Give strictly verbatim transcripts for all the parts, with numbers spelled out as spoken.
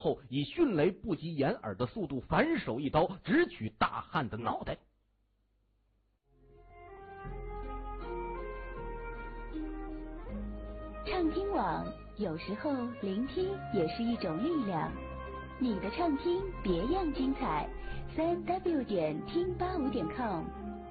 后以迅雷不及掩耳的速度反手一刀直取大汉的脑袋。 畅听网，有时候聆听也是一种力量。你的畅听别样精彩，三 w 点听八五点 com。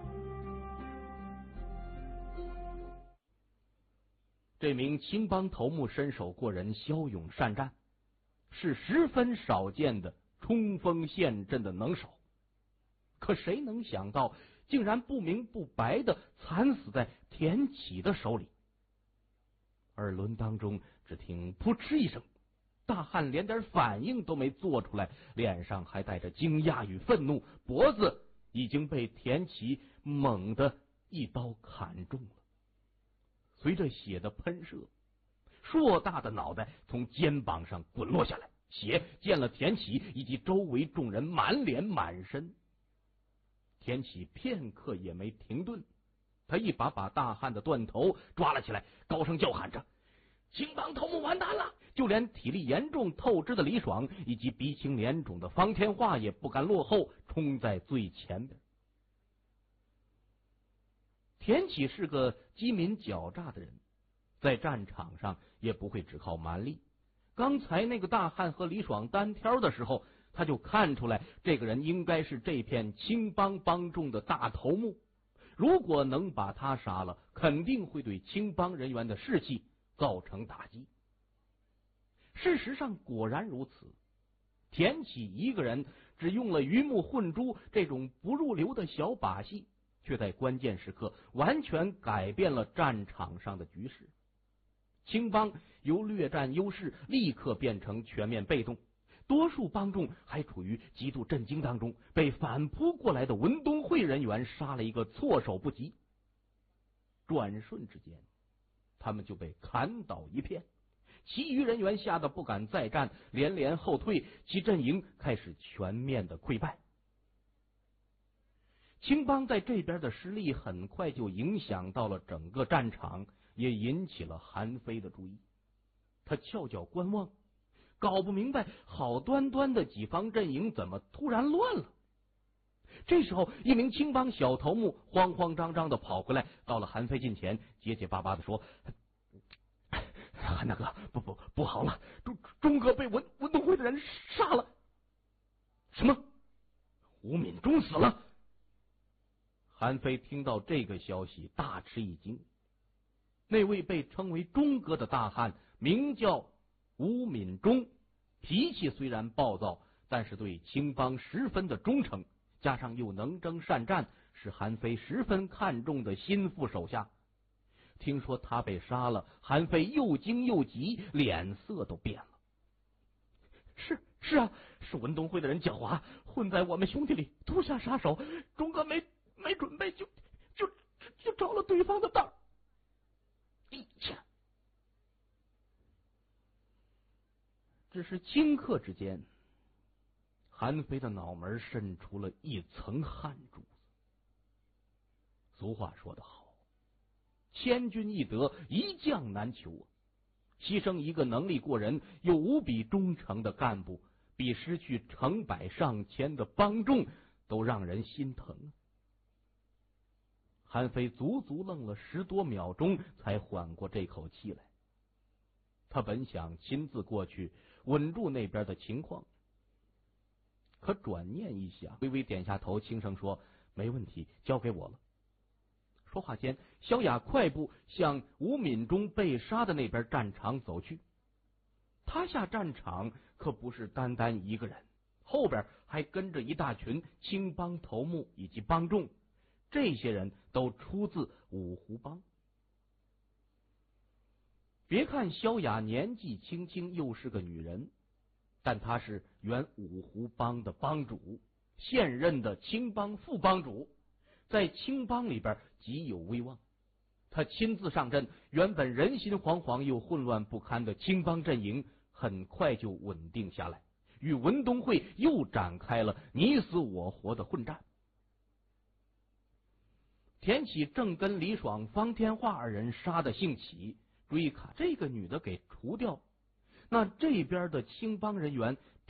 这名青帮头目身手过人，骁勇善战，是十分少见的冲锋陷阵的能手。可谁能想到，竟然不明不白的惨死在田启的手里。耳轮当中，只听扑哧一声，大汉连点反应都没做出来，脸上还带着惊讶与愤怒，脖子已经被田启猛地一刀砍中了。随着血的喷射，硕大的脑袋从肩膀上滚落下来，血溅了田启以及周围众人满脸满身。田启片刻也没停顿，他一把把大汉的断头抓了起来，高声叫喊着：“青帮头目完蛋了！”就连体力严重透支的李爽以及鼻青脸肿的方天画也不甘落后，冲在最前边。田启是个机敏狡诈的人，在战场上也不会只靠蛮力。刚才那个大汉和李爽单挑的时候，他就看出来这个人应该是这片青帮帮众的大头目，如果能把他杀了，肯定会对青帮人员的士气造成打击。事实上果然如此，田启一个人只用了鱼目混珠这种不入流的小把戏，却在关键时刻完全改变了战场上的局势。青帮由略占优势立刻变成全面被动，多数帮众还处于极度震惊当中，被反扑过来的文东会人员杀了一个措手不及。转瞬之间，他们就被砍倒一片，其余人员吓得不敢再战，连连后退，其阵营开始全面的溃败。青帮在这边的失利很快就影响到了整个战场，也引起了韩非的注意。他翘脚观望，搞不明白好端端的几方阵营怎么突然乱了。这时候，一名青帮小头目慌慌张张的跑回来，到了韩非近前，结结巴巴的说：“韩大哥，不不不好了，钟钟哥被文文东会的人杀了。”“什么？吴敏忠死了？”韩非听到这个消息大吃一惊。那位被称为钟哥的大汉名叫吴敏忠，脾气虽然暴躁，但是对青帮十分的忠诚，加上又能征善战，是韩非十分看重的心腹手下。听说他被杀了，韩非又惊又急，脸色都变了。是是啊，是文东会的人狡猾，混在我们兄弟里，土下杀手。钟哥没没准备，就就就着了对方的当。哎呀！只是顷刻之间，韩非的脑门渗出了一层汗珠子。俗话说得好，千军易得，一将难求啊！牺牲一个能力过人又无比忠诚的干部，比失去成百上千的帮众都让人心疼啊！韩非足足愣了十多秒钟，才缓过这口气来。他本想亲自过去稳住那边的情况，可转念一想，微微点下头，轻声说：“没问题，交给我了。”说话间，萧雅快步向吴敏忠被杀的那边战场走去。他下战场可不是单单一个人，后边还跟着一大群青帮头目以及帮众，这些人都出自五湖帮。别看萧雅年纪轻轻，又是个女人，但她是原五湖帮的帮主，现任的青帮副帮主，在青帮里边极有威望。他亲自上阵，原本人心惶惶又混乱不堪的青帮阵营很快就稳定下来，与文东会又展开了你死我活的混战。田启正跟李爽、方天画二人杀得兴起，追卡这个女的给除掉，那这边的青帮人员